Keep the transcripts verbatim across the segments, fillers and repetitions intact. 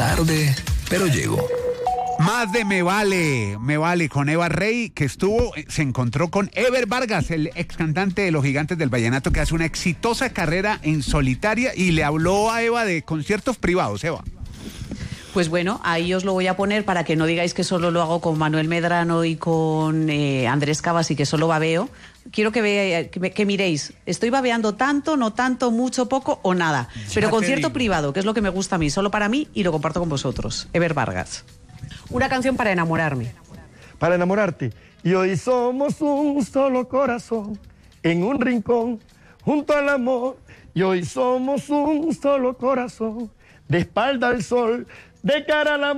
Tarde, pero llego. Más de Me Vale, Me Vale con Eva Rey, que estuvo, se encontró con Ever Vargas, el ex cantante de Los Gigantes del Vallenato, que hace una exitosa carrera en solitaria y le habló a Eva de conciertos privados. Eva. Pues bueno, ahí os lo voy a poner para que no digáis que solo lo hago con Manuel Medrano y con eh, Andrés Cabas y que solo babeo. Quiero que, ve, que, que miréis, ¿estoy babeando tanto, no tanto, mucho, poco o nada? Pero concierto privado, que es lo que me gusta a mí, solo para mí y lo comparto con vosotros. Ever Vargas. Una canción para enamorarme. Para enamorarte. Y hoy somos un solo corazón en un rincón junto al amor. Y hoy somos un solo corazón de espalda al sol, de cara al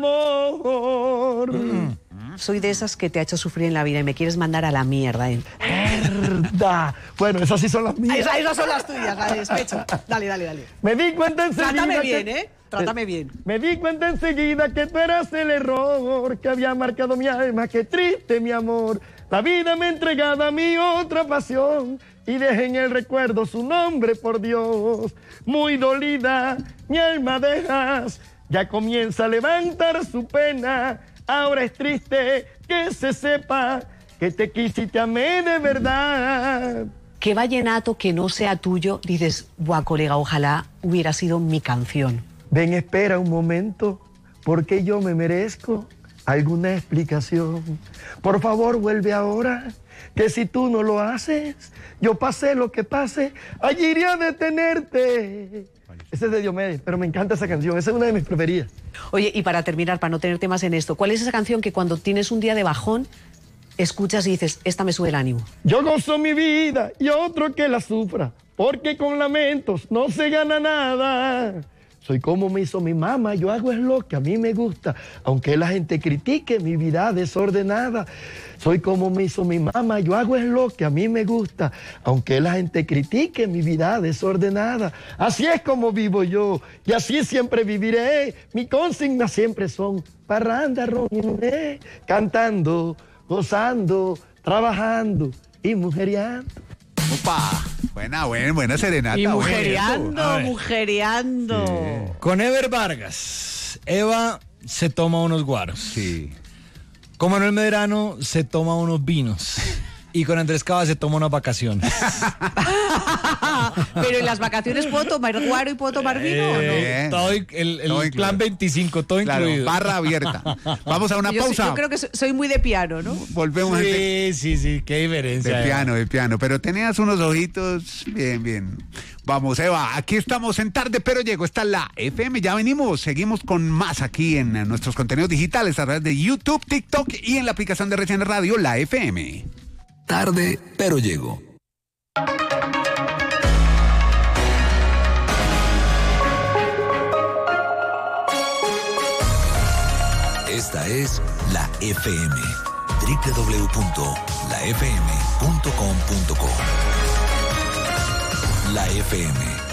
amor. Mm. Soy de esas que te ha hecho sufrir en la vida y me quieres mandar a la mierda, ¿eh? ¡Verdad! Bueno, esas sí son las mías. Esas, esas son las tuyas, la de despecho. Dale, dale, dale. Me di cuenta enseguida. Trátame bien, que... ¿eh? Trátame bien. Me di cuenta enseguida que tú eras el error que había marcado mi alma. Qué triste, mi amor. La vida me ha entregado a mi otra pasión y dejé en el recuerdo su nombre, por Dios. Muy dolida, mi alma dejas. Ya comienza a levantar su pena. Ahora es triste que se sepa que te quise y te amé de verdad. ¿Qué vallenato que no sea tuyo dices, buah, colega, ojalá hubiera sido mi canción? Ven, espera un momento, porque yo me merezco alguna explicación. Por favor, vuelve ahora, que si tú no lo haces, yo pase lo que pase, allí iré a detenerte. Ese es de Diomedes, pero me encanta esa canción, esa es una de mis preferidas. Oye, y para terminar, para no tener temas en esto, ¿cuál es esa canción que cuando tienes un día de bajón, escuchas y dices, esta me sube el ánimo? Yo gozo mi vida y otro que la sufra, porque con lamentos no se gana nada. Soy como me hizo mi mamá, yo hago es lo que a mí me gusta, aunque la gente critique mi vida desordenada. Soy como me hizo mi mamá, yo hago es lo que a mí me gusta, aunque la gente critique mi vida desordenada. Así es como vivo yo, y así siempre viviré. Mi consigna siempre son parranda, roñé, cantando, gozando, trabajando y mujeriando. Opa, buena, buena, buena serenata. Y mujereando, bueno. mujereando. Sí. Con Ever Vargas, Eva se toma unos guaros. Sí. Con Manuel Medrano se toma unos vinos. Y con Andrés Cabas se toma unas vacaciones. Pero en las vacaciones puedo tomar guaro y puedo tomar vino, eh, ¿o no? Todo el, el, el todo plan veinticinco, todo claro, incluido. Barra abierta. Vamos a una yo, pausa. Yo creo que soy muy de piano, ¿no? Volvemos. Sí, gente. sí, sí, qué diferencia. De piano, de piano. Pero tenías unos ojitos bien, bien. Vamos, Eva, aquí estamos en Tarde, pero llego. Está la F M, ya venimos. Seguimos con más aquí en nuestros contenidos digitales a través de YouTube, TikTok y en la aplicación de R C N Radio, la F M. Tarde, pero llego. Esta es la F M. doble u doble u doble u punto la f m punto com punto co. La F M.